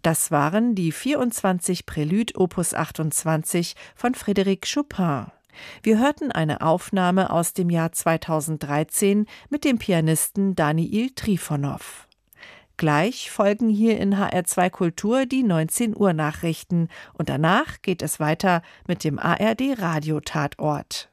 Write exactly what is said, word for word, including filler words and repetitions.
Das waren die vierundzwanzig Prélude Opus achtundzwanzig von Frédéric Chopin. Wir hörten eine Aufnahme aus dem Jahr zweitausenddreizehn mit dem Pianisten Daniil Trifonow. Gleich folgen hier in H R zwei Kultur die neunzehn Uhr Nachrichten und danach geht es weiter mit dem A R D Radiotatort.